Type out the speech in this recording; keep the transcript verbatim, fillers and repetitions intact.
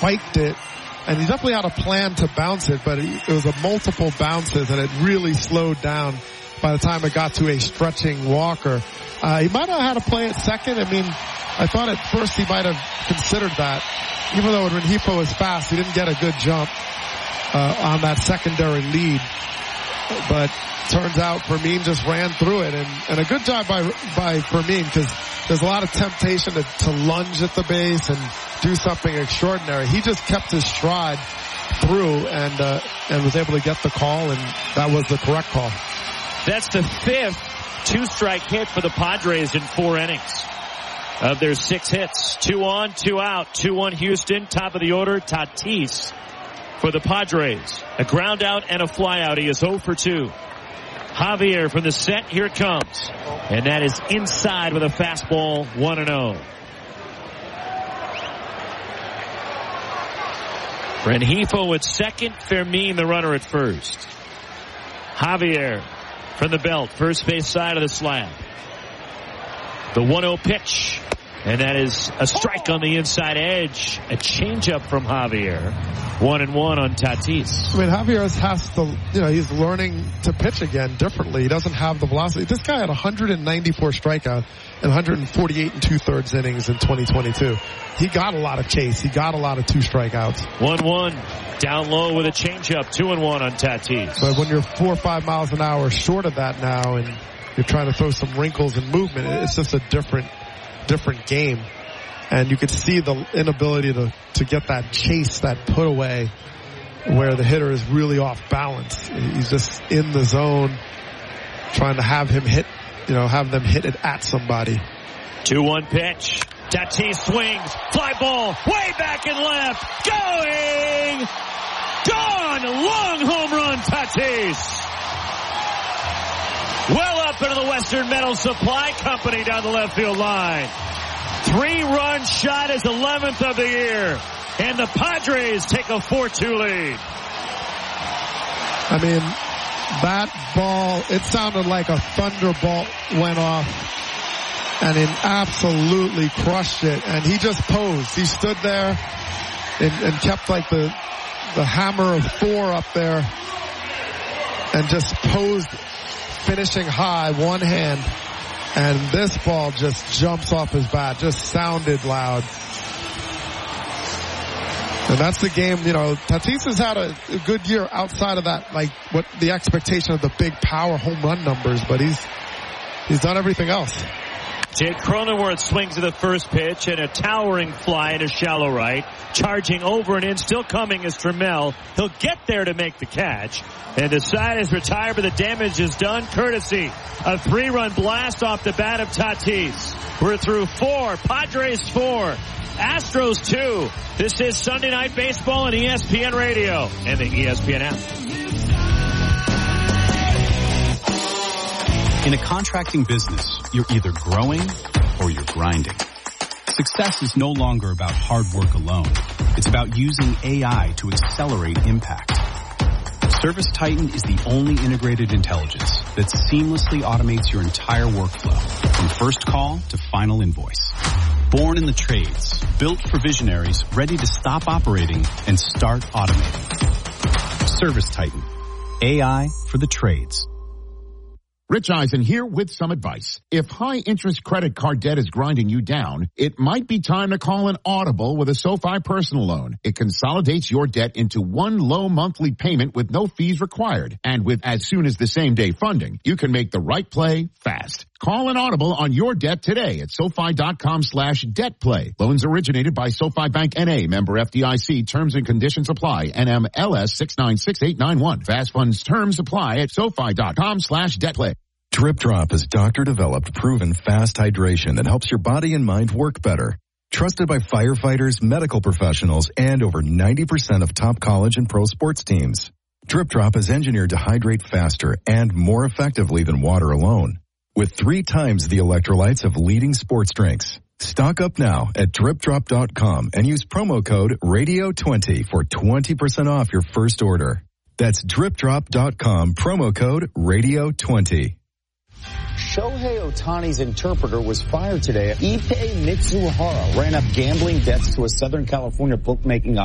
spiked it, and he definitely had a plan to bounce it, but it was a multiple bounces, and it really slowed down by the time it got to a stretching Walker. Uh, he might have had a play at second. I mean, I thought at first he might have considered that. Even though Rengifo is fast, he didn't get a good jump uh, on that secondary lead. But turns out Fermin just ran through it, and, and a good job by by Fermin, because there's a lot of temptation to, to lunge at the base and do something extraordinary. He just kept his stride through and uh, and was able to get the call, and that was the correct call. That's the fifth two-strike hit for the Padres in four innings of their six hits. Two on, two out, two one Houston. Top of the order, Tatis for the Padres. A ground out and a fly out. He is oh for two. Javier from the set. Here it comes. And that is inside with a fastball, one and oh. Rengifo at second. Fermin the runner at first. Javier from the belt. First base side of the slab. The one oh pitch. And that is a strike on the inside edge. A changeup from Javier. One and one on Tatis. I mean, Javier has to, you know, he's learning to pitch again differently. He doesn't have the velocity. This guy had one hundred ninety-four strikeouts and one hundred forty-eight and two-thirds innings in twenty twenty-two. He got a lot of chase. He got a lot of two strikeouts. one one. Down low with a changeup. two and one on Tatis. But when you're four or five miles an hour short of that now and you're trying to throw some wrinkles and movement, it's just a different different game. And you could see the inability to, to get that chase, that put away, where the hitter is really off balance. He's just in the zone, trying to have him hit, you know, have them hit it at somebody. two one pitch. Tatis swings. Fly ball. Way back and left. Going. Gone. Long home run, Tatis. Well up into the Western Metal Supply Company down the left field line. Three-run shot, his eleventh of the year. And the Padres take a four two lead. I mean, that ball, it sounded like a thunderbolt went off. And it absolutely crushed it. And he just posed. He stood there and, and kept like the, the hammer of Thor up there. And just posed, finishing high, one hand. And this ball just jumps off his bat, just sounded loud. And that's the game, you know, Tatis has had a, a good year outside of that, like what the expectation of the big power home run numbers, but he's, he's done everything else. Jake Cronenworth swings to the first pitch and a towering fly in a shallow right. Charging over and in, still coming is Trammell. He'll get there to make the catch. And the side is retired, but the damage is done courtesy a three-run blast off the bat of Tatis. We're through four. Padres four. Astros two. This is Sunday Night Baseball on E S P N Radio and the E S P N app. In a contracting business, you're either growing or you're grinding. Success is no longer about hard work alone. It's about using A I to accelerate impact. ServiceTitan is the only integrated intelligence that seamlessly automates your entire workflow, from first call to final invoice. Born in the trades, built for visionaries ready to stop operating and start automating. ServiceTitan. A I for the trades. Rich Eisen here with some advice. If high-interest credit card debt is grinding you down, it might be time to call an Audible with a SoFi personal loan. It consolidates your debt into one low monthly payment with no fees required. And with as soon as the same day funding, you can make the right play fast. Call an Audible on your debt today at SoFi.com slash debt play. Loans originated by SoFi Bank N A, member F D I C. Terms and conditions apply. N M L S six nine six eight nine one. Fast funds terms apply at SoFi.com slash debt play. Drip Drop is doctor-developed, proven fast hydration that helps your body and mind work better. Trusted by firefighters, medical professionals, and over ninety percent of top college and pro sports teams. Drip Drop is engineered to hydrate faster and more effectively than water alone, with three times the electrolytes of leading sports drinks. Stock up now at drip drop dot com and use promo code radio twenty for twenty percent off your first order. That's drip drop dot com, promo code radio twenty. Shohei Ohtani's interpreter was fired today. Ippei Mitsuhara ran up gambling debts to a Southern California bookmaking